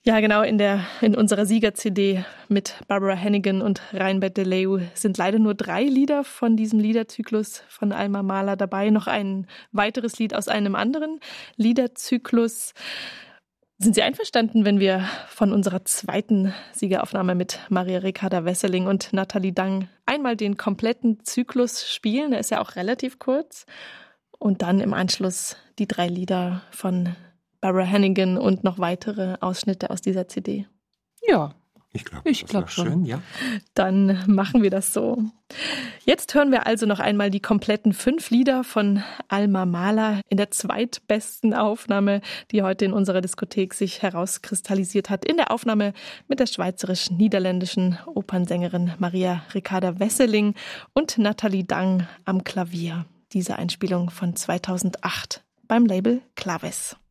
Ja, genau, in unserer Sieger-CD mit Barbara Hannigan und Reinbert de Leeuw sind leider nur 3 Lieder von diesem Liederzyklus von Alma Mahler dabei. Noch ein weiteres Lied aus einem anderen Liederzyklus. Sind Sie einverstanden, wenn wir von unserer zweiten Siegeraufnahme mit Maria Ricarda Wesseling und Nathalie Dang einmal den kompletten Zyklus spielen? Der ist ja auch relativ kurz. Und dann im Anschluss die 3 Lieder von Barbara Hannigan und noch weitere Ausschnitte aus dieser CD. Ja, ich glaube schon. Schön, ja. Dann machen wir das so. Jetzt hören wir also noch einmal die kompletten 5 Lieder von Alma Mahler in der zweitbesten Aufnahme, die heute in unserer Diskothek sich herauskristallisiert hat. In der Aufnahme mit der schweizerisch-niederländischen Opernsängerin Maria Ricarda Wesseling und Nathalie Dang am Klavier. Diese Einspielung von 2008 beim Label Claves.